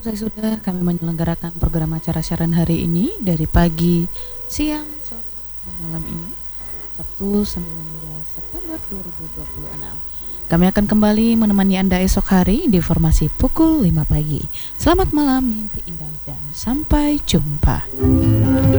Usai sudah kami menyelenggarakan program acara siaran hari ini dari pagi, siang, sore, dan malam ini, Sabtu 19 September 2026. Kami akan kembali menemani Anda esok hari di formasi pukul 5 pagi. Selamat malam, mimpi indah dan sampai jumpa.